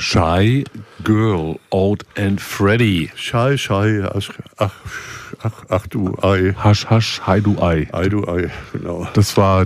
Shy Girl, Old and Freddy. Shy, ach du Ei. Hasch, Hi du Ei. Ei du Ei, genau. Das war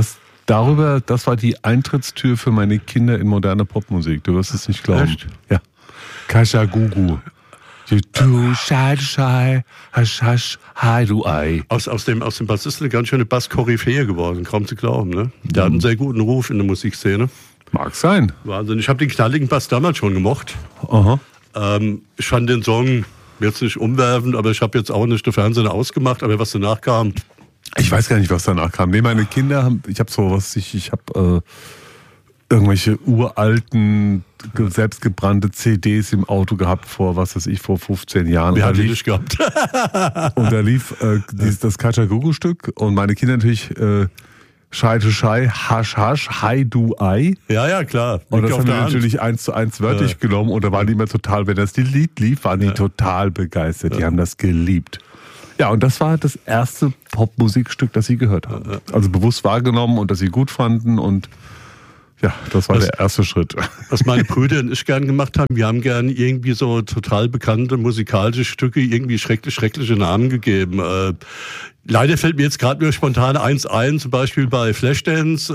die Eintrittstür für meine Kinder in moderne Popmusik. Du wirst es nicht glauben. Echt? Ja. Kascha Gugu. Du shy, hasch, hi du Ei. Aus dem Bassisten eine ganz schöne Bass-Koryphäe geworden, kaum zu glauben. Ne? Der hat einen sehr guten Ruf in der Musikszene. Mag sein. Wahnsinn. Ich habe den knalligen Bass damals schon gemocht. Aha. Ich fand den Song jetzt nicht umwerfend, aber ich habe jetzt auch nicht den Fernseher ausgemacht, aber was danach kam. Ich weiß gar nicht, was danach kam. Nee, meine Kinder haben, ich habe irgendwelche uralten, selbstgebrannte CDs im Auto gehabt vor 15 Jahren. Wir haben die nicht gehabt. Und da lief das Kachagugu-Stück und meine Kinder natürlich Shy to Shy, Hasch, Hi du Ei. Ja, klar. Und das haben wir natürlich 1:1 wörtlich genommen und da waren die immer total, wenn das Lied lief, waren die total begeistert. Die haben das geliebt. Ja, und das war das erste Popmusikstück, das sie gehört haben. Also bewusst wahrgenommen und das sie gut fanden und ja, das war der erste Schritt. Was meine Brüder und ich gern gemacht haben, wir haben gern irgendwie so total bekannte musikalische Stücke irgendwie schreckliche Namen gegeben. Leider fällt mir jetzt gerade nur spontan eins ein, zum Beispiel bei Flashdance,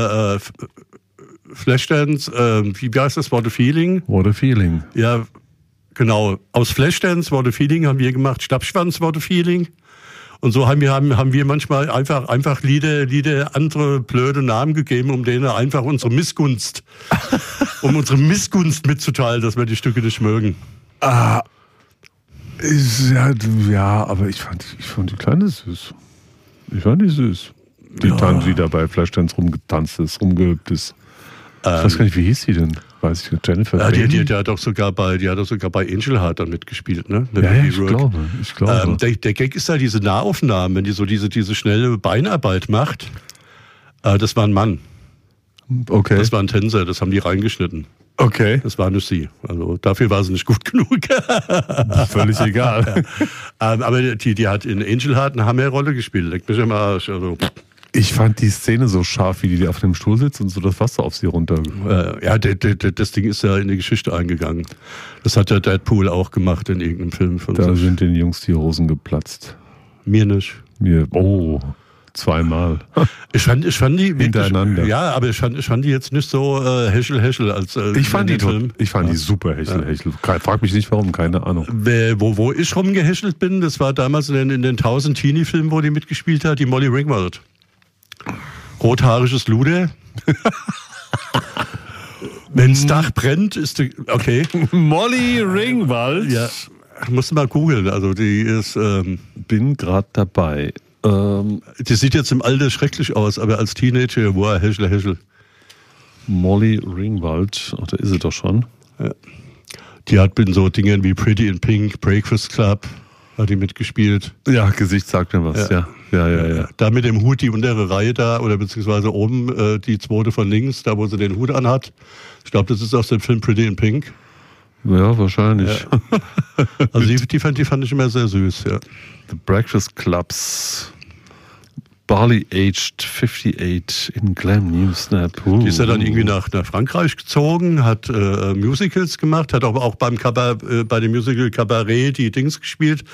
wie heißt das, What a Feeling? What a Feeling. Ja, genau. Aus Flashdance, What a Feeling haben wir gemacht, Stabschwanz, What a Feeling. Und so haben wir manchmal einfach Lieder andere blöde Namen gegeben, um denen einfach unsere Missgunst mitzuteilen, dass wir die Stücke nicht mögen. Ja, aber ich fand die Kleine süß. Ich fand die süß. Die Tante, die da bei Flashdance rumgetanzt ist, rumgehüpft ist. Ich weiß gar nicht, wie hieß sie denn? Weiß ich nicht, Jennifer. Ja, die hat doch sogar bei Angel Heart dann mitgespielt, ne? Ich glaube. Der Gag ist ja diese Nahaufnahmen, wenn die so diese schnelle Beinarbeit macht. Das war ein Mann. Okay. Das war ein Tänzer, das haben die reingeschnitten. Okay. Das war nicht sie. Also dafür war sie nicht gut genug. Völlig egal. Aber die hat in Angel Heart eine Hammerrolle gespielt. Leck mich am Arsch. Also. Ich fand die Szene so scharf, wie die auf dem Stuhl sitzt und so das Wasser auf sie runter. Das Ding ist ja in die Geschichte eingegangen. Das hat ja Deadpool auch gemacht in irgendeinem Film von Da sich. sind den Jungs die Hosen geplatzt. Mir nicht. Mir, zweimal. Ich fand die wirklich, hintereinander. Ja, aber ich fand die jetzt nicht so Heschel als ich fand die Film. Ich fand die super Hechel. Frag mich nicht warum, keine Ahnung. Wo ich rumgehäschelt bin, das war damals in den 1000 Teenie-Filmen, wo die mitgespielt hat, die Molly Ringwald. Rothaariges Luder. Wenn's Dach brennt, ist die, okay. Molly Ringwald? Ja, musst du mal googeln. Also die ist. Bin gerade dabei. Die sieht jetzt im Alter schrecklich aus, aber als Teenager, boah, Heschel. Molly Ringwald, da ist sie doch schon. Ja. Die hat in so Dingen wie Pretty in Pink, Breakfast Club, hat die mitgespielt. Ja, Gesicht sagt mir was, ja. Da mit dem Hut die untere Reihe da, oder beziehungsweise oben die zweite von links, da wo sie den Hut anhat. Ich glaube, das ist aus dem Film Pretty in Pink. Ja, wahrscheinlich. Ja. Also die fand ich immer sehr süß, ja. The Breakfast Clubs. Barley Aged 58 in Glam News Snap. Die ist ja dann irgendwie nach Frankreich gezogen, hat Musicals gemacht, hat auch bei dem Musical Cabaret die Dings gespielt,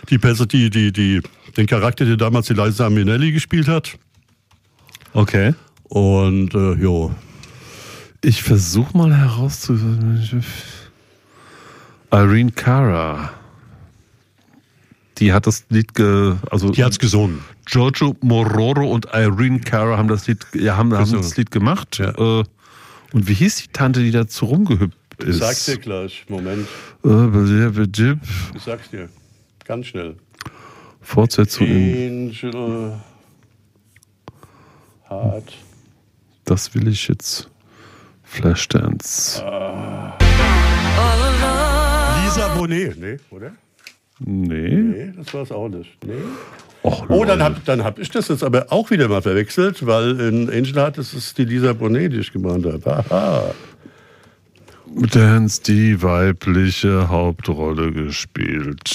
den Charakter, der damals die Liza Minnelli gespielt hat. Okay. Und ich versuche mal herauszufinden. Irene Cara. Die hat das Lied die hat's gesungen. Giorgio Moroder und Irene Cara haben das Lied, haben das Lied gemacht. Ja. Und wie hieß die Tante, die dazu rumgehüpft ist? Ich sag's dir gleich. Moment. Ich sag's dir. Ganz schnell. Fortsetzung Angel Heart. Das will ich jetzt. Flashdance. Lisa Bonet. Nee, oder? Nee, das war es auch nicht. Nee. Och, dann hab ich das jetzt aber auch wieder mal verwechselt, weil in Angel Heart das ist die Lisa Bonet, die ich gemeint habe. Aha. Dance die weibliche Hauptrolle gespielt.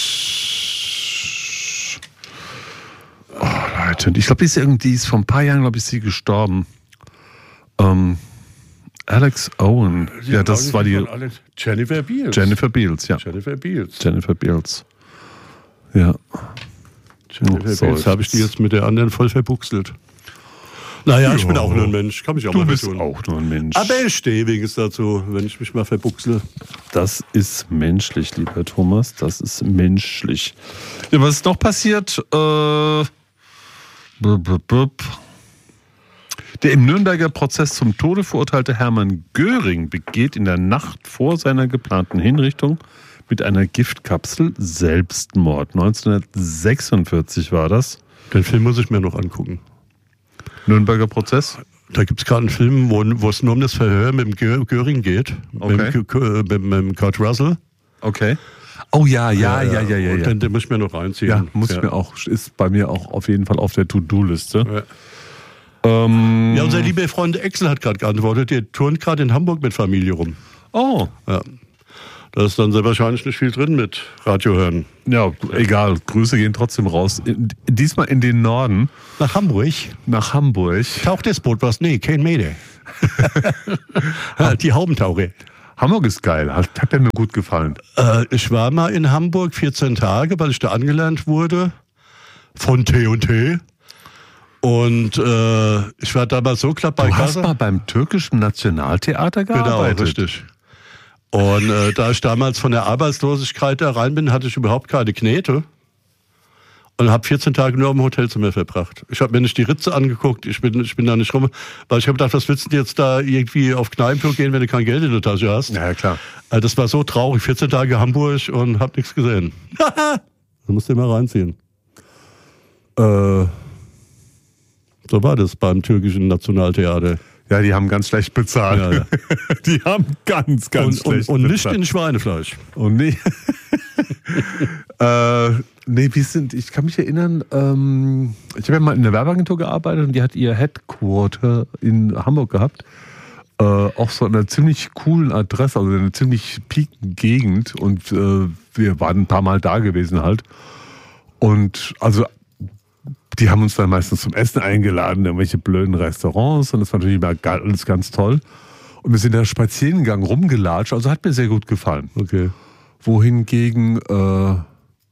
Oh, Leute, ich glaube, die ist vor ein paar Jahren, glaube ich, sie gestorben. Alex Owen. Ja, das war die Jennifer Beals. Jennifer Beals, ja. Jennifer Beals. Jennifer Beals. Ja. Jennifer Beals. Habe ich die jetzt mit der anderen voll verbuchselt. Naja, ich bin auch nur ein Mensch. Kann mich auch mal Du bist vertun. auch nur ein Mensch. Aber ich stehe wenigstens dazu, wenn ich mich mal verbuchsel. Das ist menschlich, lieber Thomas. Das ist menschlich. Ja, was ist noch passiert? Der im Nürnberger Prozess zum Tode verurteilte Hermann Göring begeht in der Nacht vor seiner geplanten Hinrichtung mit einer Giftkapsel Selbstmord. 1946 war das. Den Film muss ich mir noch angucken. Nürnberger Prozess? Da gibt es gerade einen Film, wo es nur um das Verhör mit dem Göring geht. Okay. Mit dem Kurt Russell. Okay. Oh ja. Und den muss ich mir noch reinziehen. Ja, ist bei mir auch auf jeden Fall auf der To-Do-Liste. Ja. Unser lieber Freund Axel hat gerade geantwortet, der turnt gerade in Hamburg mit Familie rum. Oh. Ja. Da ist dann sehr wahrscheinlich nicht viel drin mit Radio hören. Ja, egal. Grüße gehen trotzdem raus. Diesmal in den Norden. Nach Hamburg. Nach Hamburg. Taucht das Boot was? Nee, kein Mayday. Die Haubentauche. Hamburg ist geil. Hat mir gut gefallen. Ich war mal in Hamburg 14 Tage, weil ich da angelernt wurde von T&T. Und ich war damals so knapp bei Du Kasse. hast mal beim türkischen Nationaltheater gearbeitet. Genau, richtig. Und da ich damals von der Arbeitslosigkeit da rein bin, hatte ich überhaupt keine Knete. Und habe 14 Tage nur im Hotelzimmer verbracht. Ich habe mir nicht die Ritze angeguckt, ich bin da nicht rum. Weil ich habe gedacht, was willst du jetzt da irgendwie auf Kneipentour gehen, wenn du kein Geld in der Tasche hast? Ja, klar. Das war so traurig, 14 Tage Hamburg und habe nichts gesehen. Da musst du mal reinziehen. So war das beim türkischen Nationaltheater. Ja, die haben ganz schlecht bezahlt. Ja, ja. Die haben ganz schlecht bezahlt. Und nicht in Schweinefleisch. Und nicht. Ich kann mich erinnern, ich habe ja mal in einer Werbeagentur gearbeitet und die hat ihr Headquarter in Hamburg gehabt. Auch so an einer ziemlich coolen Adresse, also eine ziemlich pieken Gegend. Und wir waren ein paar Mal da gewesen halt. Und also die haben uns dann meistens zum Essen eingeladen, in irgendwelche blöden Restaurants. Und das war natürlich immer alles ganz toll. Und wir sind da spazieren gegangen, rumgelatscht. Also hat mir sehr gut gefallen. Okay. Wohingegen, war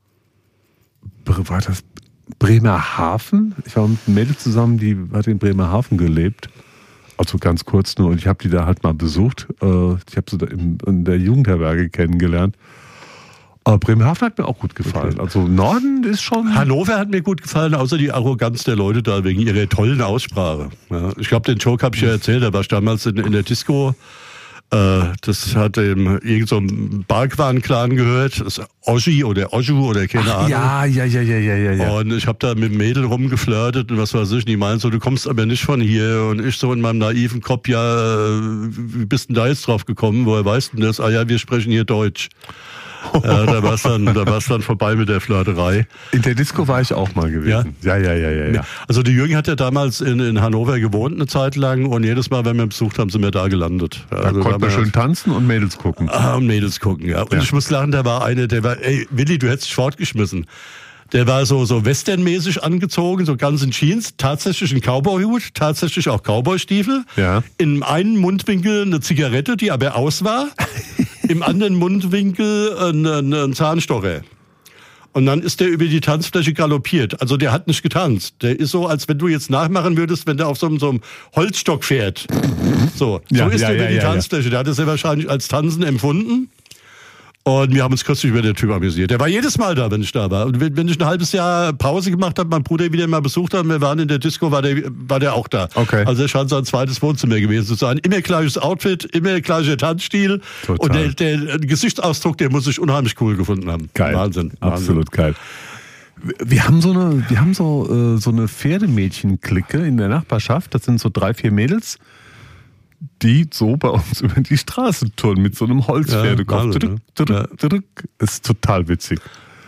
das Bremerhaven? Ich war mit einem Mädel zusammen, die hat in Bremerhaven gelebt. Also ganz kurz nur. Und ich habe die da halt mal besucht. Ich habe sie da in der Jugendherberge kennengelernt. Aber Bremerhaven hat mir auch gut gefallen. Okay. Also Norden ist schon... Hannover hat mir gut gefallen, außer die Arroganz der Leute da wegen ihrer tollen Aussprache. Ja, ich glaube, den Joke habe ich ja erzählt. Da war ich damals in der Disco. Das hat irgend so ein Barkwaren-Clan gehört. Das Oschi oder Oschu oder keine Ahnung. Ja. Und ich habe da mit dem Mädel rumgeflirtet und was weiß ich. Und die meinen so, du kommst aber nicht von hier. Und ich so in meinem naiven Kopf, ja, wie bist denn da jetzt drauf gekommen? Woher weißt du denn das? Ah ja, wir sprechen hier Deutsch. Ja, da war es dann vorbei mit der Flirterei. In der Disco war ich auch mal gewesen. Ja. Also die Jürgen hat ja damals in Hannover gewohnt eine Zeit lang und jedes Mal, wenn wir ihn besucht haben, sind wir da gelandet. Da also konnten wir schön tanzen und Mädels gucken. Und Mädels gucken, ja. Und ich muss lachen, ey, Willi, du hättest dich fortgeschmissen. Der war so westernmäßig angezogen, so ganz in Jeans, tatsächlich ein Cowboy-Hut, tatsächlich auch Cowboy-Stiefel. Ja. In einem Mundwinkel eine Zigarette, die aber aus war. Im anderen Mundwinkel ein Zahnstocher. Und dann ist der über die Tanzfläche galoppiert. Also der hat nicht getanzt. Der ist so, als wenn du jetzt nachmachen würdest, wenn der auf so einem Holzstock fährt. So ist der über die Tanzfläche. Ja. Der hat es ja wahrscheinlich als Tanzen empfunden. Und wir haben uns kürzlich über den Typ amüsiert. Der war jedes Mal da, wenn ich da war. Und wenn ich ein halbes Jahr Pause gemacht habe, mein Bruder wieder mal besucht hat, wir waren in der Disco, war der auch da. Okay. Also er scheint sein zweites Wohnzimmer gewesen zu sein. Immer gleiches Outfit, immer gleicher Tanzstil. Total. Und der Gesichtsausdruck, der muss ich unheimlich cool gefunden haben. Geil. Wahnsinn. Absolut geil. Wir haben so eine Pferdemädchen-Clique in der Nachbarschaft. Das sind so 3, 4 Mädels, die so bei uns über die Straße turnen mit so einem Holzpferdekopf. Ist total witzig.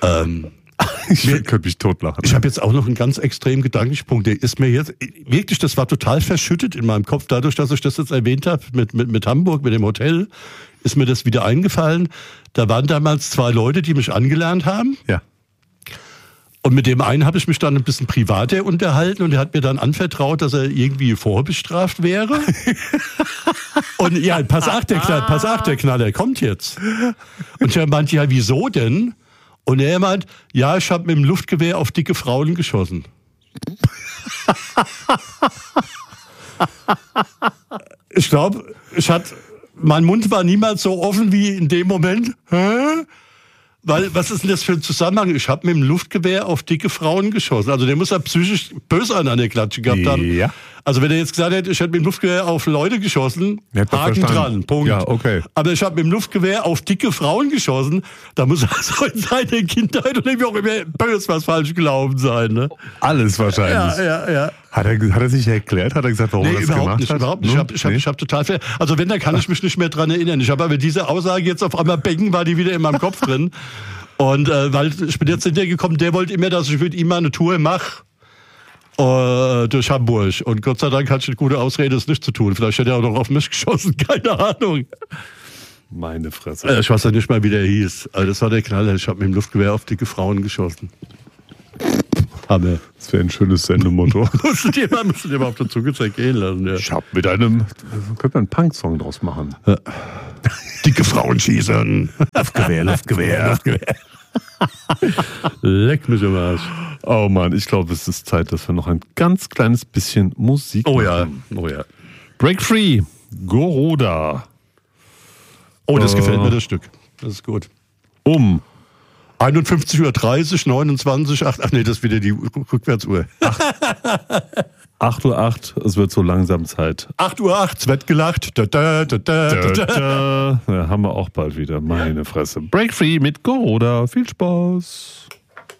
Ich könnte mich totlachen. Ich habe jetzt auch noch einen ganz extremen Gedankensprung. Der ist mir jetzt wirklich, das war total verschüttet in meinem Kopf. Dadurch, dass ich das jetzt erwähnt habe mit Hamburg, mit dem Hotel, ist mir das wieder eingefallen. Da waren damals 2 Leute, die mich angelernt haben. Ja. Und mit dem einen habe ich mich dann ein bisschen privater unterhalten und er hat mir dann anvertraut, dass er irgendwie vorbestraft wäre. Und ja, pass auf, der Knaller kommt jetzt. Und ich meinte, ja, wieso denn? Und er meint, ja, ich habe mit dem Luftgewehr auf dicke Frauen geschossen. Ich glaube, mein Mund war niemals so offen wie in dem Moment. Hä? Weil, was ist denn das für ein Zusammenhang? Ich habe mit dem Luftgewehr auf dicke Frauen geschossen. Also der muss ja psychisch böse an der Klatsche gehabt haben. Ja. Also wenn er jetzt gesagt hätte, ich hätte mit dem Luftgewehr auf Leute geschossen, Haken dran, Punkt. Ja, okay. Aber ich habe mit dem Luftgewehr auf dicke Frauen geschossen, da muss also in seiner Kindheit und irgendwie auch immer böse was falsch gelaufen sein. Ne? Alles wahrscheinlich. Ja. Hat er sich erklärt? Hat er gesagt, warum er das gemacht hat? Überhaupt nicht. Ich hab total viel. Also wenn, dann kann ich mich nicht mehr dran erinnern. Ich habe aber diese Aussage jetzt auf einmal Becken, war die wieder in meinem Kopf drin. Und weil ich bin jetzt hintergekommen, der wollte immer, dass ich mit ihm mal eine Tour mache. Durch Hamburg. Und Gott sei Dank hatte ich eine gute Ausrede, das nicht zu tun. Vielleicht hätte er auch noch auf mich geschossen, keine Ahnung. Meine Fresse. Ich weiß ja nicht mal, wie der hieß. Also das war der Knaller. Ich habe mit dem Luftgewehr auf dicke Frauen geschossen. Hammer. Das wäre ein schönes Sendemotto. musst du dir mal auf der Zunge zergehen lassen. Ja. Ich habe mit einem... Könnte man einen Punk-Song draus machen. Ja. Dicke Frauen schießen. Luftgewehr. Leck mich im Arsch. Oh Mann, ich glaube, es ist Zeit, dass wir noch ein ganz kleines bisschen Musik machen. Oh ja. Break Free, Goroda. Oh, das gefällt mir, das Stück. Das ist gut. 51:30 Uhr, 29, 8. Ach nee, das ist wieder die Rückwärtsuhr. 8:08 Uhr, es wird so langsam Zeit. 8:08 Uhr, es wird gelacht. Ja, haben wir auch bald wieder. Meine Fresse. Break Free mit Goroda. Viel Spaß.